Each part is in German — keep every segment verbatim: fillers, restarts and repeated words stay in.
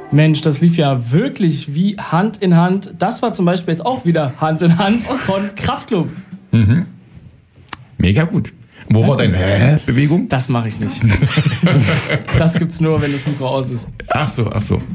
Mensch, das lief ja wirklich wie Hand in Hand. Das war zum Beispiel jetzt auch wieder Hand in Hand von Kraftklub. Mhm. Mega gut. Wo war deine Hä-Bewegung? Das mache ich nicht. Das gibt's nur, wenn das Mikro aus ist. Ach so, ach so.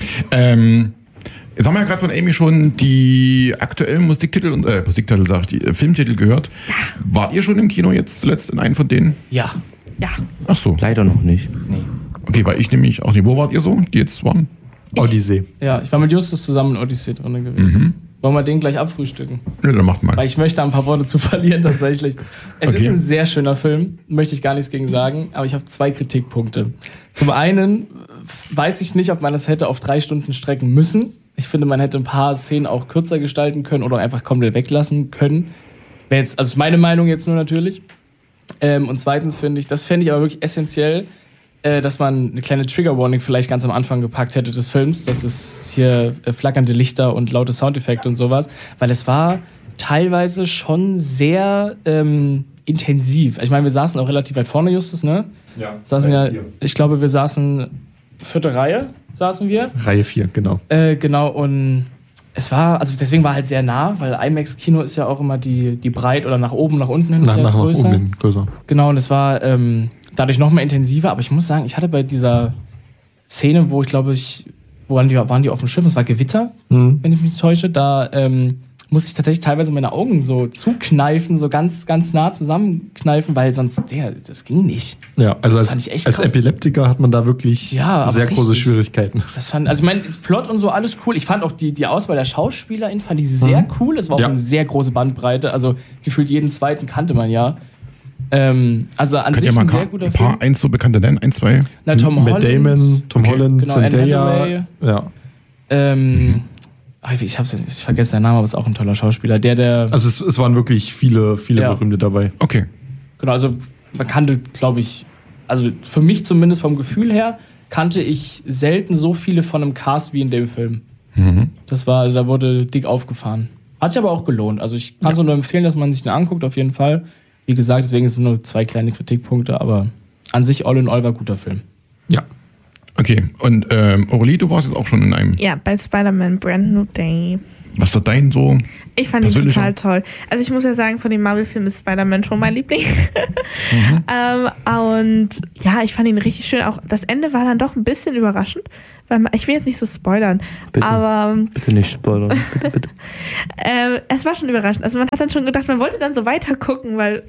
Ähm, jetzt haben wir ja gerade von Amy schon die aktuellen Musiktitel und äh, Musiktitel, sag ich, die äh, Filmtitel gehört. Ja. Wart ihr schon im Kino jetzt zuletzt in einem von denen? Ja. Ja. Ach so. Leider noch nicht. Nee. Okay, weil ich nämlich auch nicht. Wo wart ihr so, die jetzt waren? Odyssee. Ja, ich war mit Justus zusammen in Odyssee drin gewesen. Mhm. Wollen wir den gleich abfrühstücken? Ja, dann macht mal. Weil ich möchte ein paar Worte zu verlieren tatsächlich. Es okay. ist ein sehr schöner Film, möchte ich gar nichts gegen sagen, aber ich habe zwei Kritikpunkte. Zum einen weiß ich nicht, ob man das hätte auf drei Stunden strecken müssen. Ich finde, man hätte ein paar Szenen auch kürzer gestalten können oder einfach komplett weglassen können. Wäre jetzt, also meine Meinung jetzt nur natürlich. Ähm, und zweitens finde ich, das fände ich aber wirklich essentiell, äh, dass man eine kleine Trigger-Warning vielleicht ganz am Anfang gepackt hätte des Films. Das ist hier äh, flackernde Lichter und laute Soundeffekte und sowas. Weil es war teilweise schon sehr ähm, intensiv. Ich meine, wir saßen auch relativ weit vorne, Justus, ne? Ja. Saßen ja, ich glaube, wir saßen vierte Reihe, saßen wir. Reihe vier, genau. Äh, genau, und es war, also deswegen war halt sehr nah, weil IMAX-Kino ist ja auch immer die, die breit oder nach oben, nach unten hin nach, ist ja nach, größer. Nach oben hin größer. Genau, und es war ähm, dadurch noch mal intensiver, aber ich muss sagen, ich hatte bei dieser Szene, wo ich glaube, ich, wo waren die, waren die auf dem Schiff, es war Gewitter, mhm. wenn ich mich nicht täusche, da ähm, musste ich tatsächlich teilweise meine Augen so zukneifen, so ganz, ganz nah zusammenkneifen, weil sonst, der, das ging nicht. Ja, also das als, als Epileptiker hat man da wirklich ja, sehr richtig. große Schwierigkeiten. Das fand, also ich meine, Plot und so, alles cool. Ich fand auch die, die Auswahl der SchauspielerInnen fand ich sehr mhm. cool. Es war auch ja. eine sehr große Bandbreite, also gefühlt jeden zweiten kannte man ja. Ähm, also an Könnt sich ihr mal ein ein sehr guter ein paar Film. eins so bekannte nennen? Ein, zwei? Na, Tom Matt Holland. Damon, Tom okay. Holland, genau, Zendaya. Ja. Ähm, mhm. Ich, hab's, ich vergesse seinen Namen, aber ist auch ein toller Schauspieler. Der, der also es, es waren wirklich viele, viele ja. Berühmte dabei. Okay. Genau, also man kannte, glaube ich, also für mich zumindest vom Gefühl her, kannte ich selten so viele von einem Cast wie in dem Film. Mhm. Das war, da wurde dick aufgefahren. Hat sich aber auch gelohnt. Also ich kann es ja. nur empfehlen, dass man sich den anguckt, auf jeden Fall. Wie gesagt, deswegen sind es nur zwei kleine Kritikpunkte, aber an sich all in all war ein guter Film. Ja. Okay, und ähm, Aurelie, du warst jetzt auch schon in einem... Ja, bei Spider-Man Brand New Day. Was war dein so... Ich fand ihn total toll. Also ich muss ja sagen, von den Marvel-Filmen ist Spider-Man schon mein Liebling. Mhm. ähm, und ja, ich fand ihn richtig schön. Auch das Ende war dann doch ein bisschen überraschend. Weil man, ich will jetzt nicht so spoilern, bitte, aber... Bitte nicht spoilern, bitte, bitte. ähm, es war schon überraschend. Also man hat dann schon gedacht, man wollte dann so weiter gucken, weil...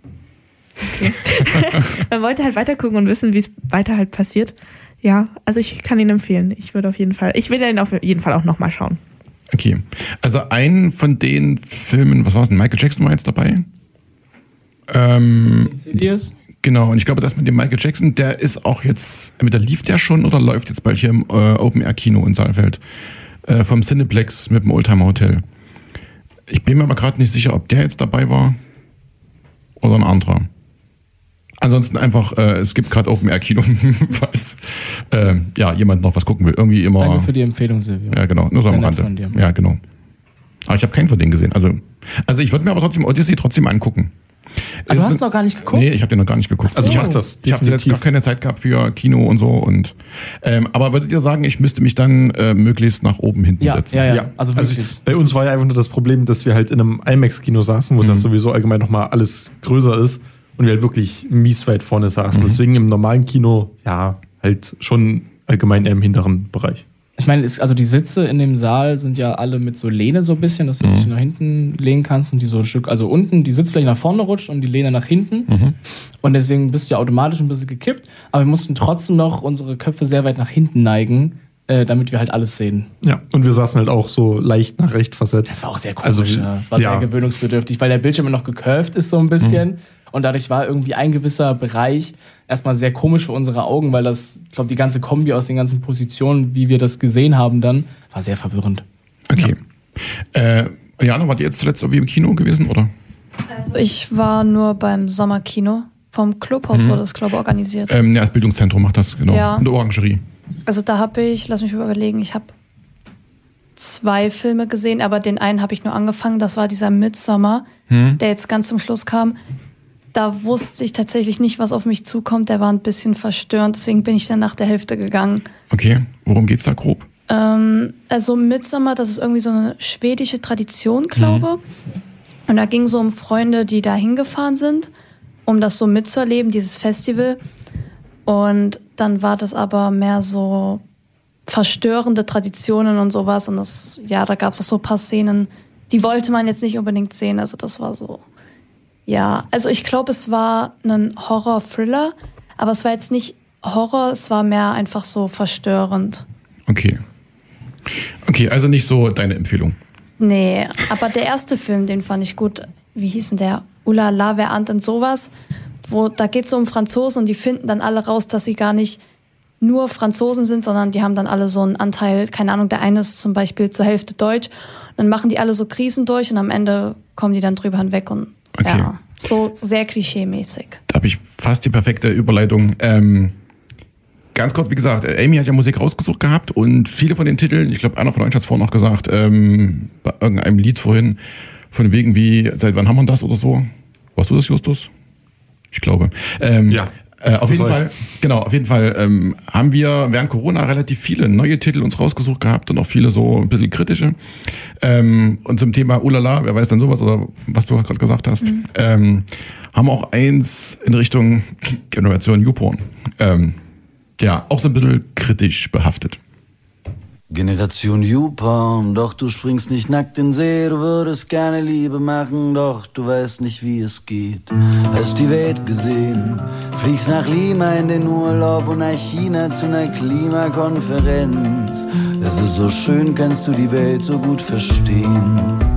Okay. Man wollte halt weiter gucken und wissen, wie es weiter halt passiert. Ja, also ich kann ihn empfehlen. Ich würde auf jeden Fall, ich will ihn auf jeden Fall auch nochmal schauen. Okay, also einen von den Filmen, was war es denn, Michael Jackson war jetzt dabei? Ähm, Insidious? Genau, und ich glaube, das mit dem Michael Jackson, der ist auch jetzt, entweder lief der schon oder läuft jetzt bald hier im äh, Open-Air-Kino in Saalfeld. Äh, vom Cineplex mit dem Oldtimer Hotel. Ich bin mir aber gerade nicht sicher, ob der jetzt dabei war oder ein anderer. Ansonsten einfach, äh, es gibt gerade Open-Air-Kino, falls äh, ja, jemand noch was gucken will. Irgendwie immer. Danke für die Empfehlung, Silvio. Ja, genau, nur so am Rande. Ja, genau. Aber ich habe keinen von denen gesehen. Also, also ich würde mir aber trotzdem Odyssey trotzdem angucken. Aber du hast noch gar nicht geguckt? Nee, ich habe den noch gar nicht geguckt. So. Also ich mach das. Ich habe jetzt gar keine Zeit gehabt für Kino und so. Und ähm, aber würdet ihr sagen, ich müsste mich dann äh, möglichst nach oben hinten ja, setzen? Ja, ja, ja. Also, also ich, bei uns war ja einfach nur das Problem, dass wir halt in einem IMAX-Kino saßen, wo es mhm. ja sowieso allgemein nochmal alles größer ist. Und wir halt wirklich mies weit vorne saßen. Mhm. Deswegen im normalen Kino, ja, halt schon allgemein eher im hinteren Bereich. Ich meine, also die Sitze in dem Saal sind ja alle mit so Lehne so ein bisschen, dass du mhm. dich nach hinten lehnen kannst und die so ein Stück, also unten die Sitzfläche nach vorne rutscht und die Lehne nach hinten. Mhm. Und deswegen bist du ja automatisch ein bisschen gekippt. Aber wir mussten trotzdem noch unsere Köpfe sehr weit nach hinten neigen, äh, damit wir halt alles sehen. Ja, und wir saßen halt auch so leicht nach rechts versetzt. Das war auch sehr komisch. Also, ja. Das war ja. sehr gewöhnungsbedürftig, weil der Bildschirm immer noch gecurved ist so ein bisschen. Mhm. Und dadurch war irgendwie ein gewisser Bereich erstmal sehr komisch für unsere Augen, weil das, ich glaube, die ganze Kombi aus den ganzen Positionen, wie wir das gesehen haben dann, war sehr verwirrend. Okay. Ja. Äh, Jana, wart ihr jetzt zuletzt irgendwie im Kino gewesen, oder? Also ich war nur beim Sommerkino. Vom Clubhaus mhm. wurde das, glaube ich, organisiert. Ähm, ja, das Bildungszentrum macht das, genau. Ja. In der Orangerie. Also da habe ich, lass mich überlegen, ich habe zwei Filme gesehen, aber den einen habe ich nur angefangen. Das war dieser Midsommar, hm. der jetzt ganz zum Schluss kam. da wusste ich tatsächlich nicht, was auf mich zukommt. Der war ein bisschen verstörend, deswegen bin ich dann nach der Hälfte gegangen. Okay, worum geht's da grob? Ähm, also Midsommar, das ist irgendwie so eine schwedische Tradition, glaube. Mhm. Und da ging es so um Freunde, die da hingefahren sind, um das so mitzuerleben, dieses Festival. Und dann war das aber mehr so verstörende Traditionen und sowas. Und das, ja, da gab es auch so ein paar Szenen, die wollte man jetzt nicht unbedingt sehen. Also das war so, ja. Also ich glaube, es war ein Horror-Thriller, aber es war jetzt nicht Horror, es war mehr einfach so verstörend. Okay. Okay, also nicht so deine Empfehlung. Nee, aber der erste Film, den fand ich gut. Wie hieß denn der? Ulala, wer ahnt denn sowas? Wo, da geht es so um Franzosen und die finden dann alle raus, dass sie gar nicht nur Franzosen sind, sondern die haben dann alle so einen Anteil, keine Ahnung, der eine ist zum Beispiel zur Hälfte deutsch. Und dann machen die alle so Krisen durch und am Ende kommen die dann drüber hinweg und okay. Ja, so sehr klischee-mäßig. Da habe ich fast die perfekte Überleitung. Ähm, ganz kurz, wie gesagt, Amy hat ja Musik rausgesucht gehabt und viele von den Titeln, ich glaube, einer von euch hat es vorhin noch gesagt, ähm, bei irgendeinem Lied vorhin, von wegen wie, seit wann haben wir das oder so? Warst du das, Justus? Ich glaube. Ähm, ja. Äh, auf jeden Fall, genau, auf jeden Fall ähm, haben wir während Corona relativ viele neue Titel uns rausgesucht gehabt und auch viele so ein bisschen kritische. Ähm, und zum Thema Ulala, wer weiß denn sowas oder was du gerade gesagt hast, mhm. ähm, haben auch eins in Richtung Generation YouPorn. Ähm, ja, auch so ein bisschen kritisch behaftet. Generation YouPorn, doch du springst nicht nackt in den See, du würdest gerne Liebe machen, doch du weißt nicht, wie es geht. Hast die Welt gesehen, fliegst nach Lima in den Urlaub und nach China zu einer Klimakonferenz. Es ist so schön, kannst du die Welt so gut verstehen.